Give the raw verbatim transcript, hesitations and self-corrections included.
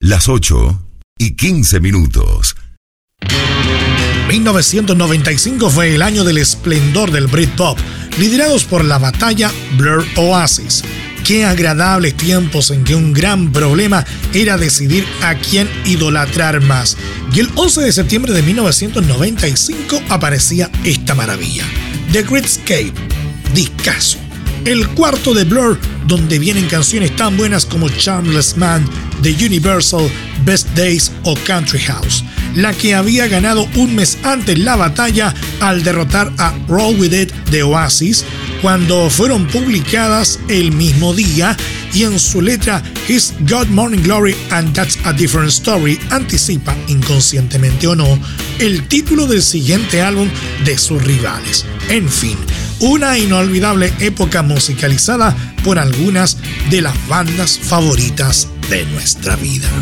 las ocho y quince minutos. mil novecientos noventa y cinco fue el año del esplendor del Britpop, liderados por la batalla Blur Oasis. Qué agradables tiempos en que un gran problema era decidir a quién idolatrar más. Y el once de septiembre de mil novecientos noventa y cinco aparecía esta maravilla: The Greatscape, discazo. El cuarto de Blur, donde vienen canciones tan buenas como Charmless Man, The Universal, Best Days o Country House, la que había ganado un mes antes la batalla al derrotar a Roll With It de Oasis, cuando fueron publicadas el mismo día, y en su letra His God Morning Glory and That's a Different Story anticipa, inconscientemente o no, el título del siguiente álbum de sus rivales. En fin, una inolvidable época musicalizada por algunas de las bandas favoritas de nuestra vida.